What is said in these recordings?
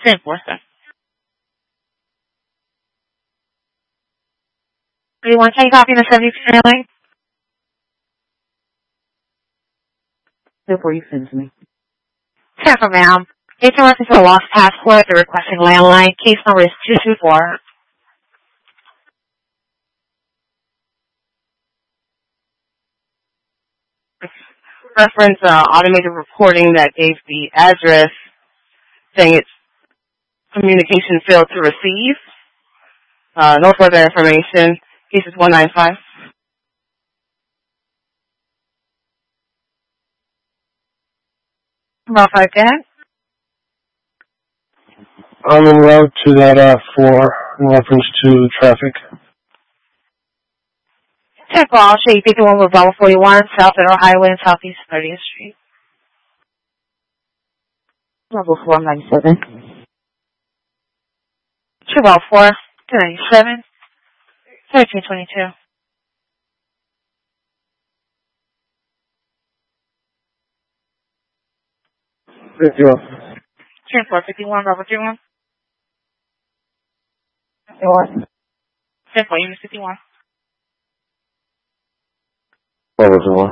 10-4, sir. Do you want to take copy in the 72 lane? 10-4, you send to me. 10-4, ma'am. Agent reference to a lost passport. They're requesting landline. Case number is 224. Reference automated reporting that gave the address saying its communication failed to receive. No further information. Case is 195. Modified again. I'm en route to that floor in reference to traffic. 10-4, I'll show you 51 with Bravo 41, South Federal Highway and Southeast 30th Street. Bravo 497. 2 Bravo 4, 297, 1322. Zero. 10-4, 51, Bravo 31. 51. 10-4, Unit 51. Bravo 21.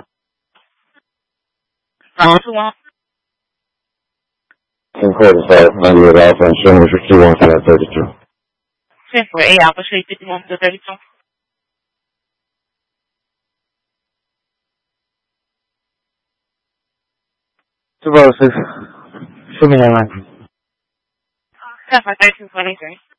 Bravo 21. 10-4, 98 Alpha, and showing 51 to that 32. 10-4, 8 Alpha, show you 51 to 32. Bravo 6. Show me that line. 10-4, 1323.